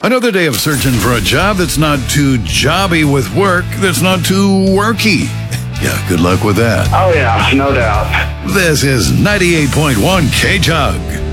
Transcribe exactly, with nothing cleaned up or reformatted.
Another day of searching for a job that's not too jobby with work, that's not too worky. Yeah, good luck with that. Oh, yeah, no doubt. This is ninety-eight point one K-Jug.